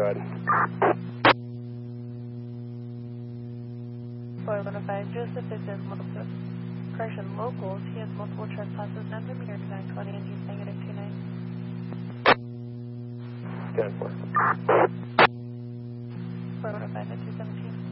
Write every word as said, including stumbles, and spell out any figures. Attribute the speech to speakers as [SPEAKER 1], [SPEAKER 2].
[SPEAKER 1] ahead.
[SPEAKER 2] four one five, Joseph is in multiple, correction, locals. He has multiple trespasses. nine from here, nine twenty, and he's negative two nine.
[SPEAKER 1] ten four.
[SPEAKER 2] four one five at two seventeen.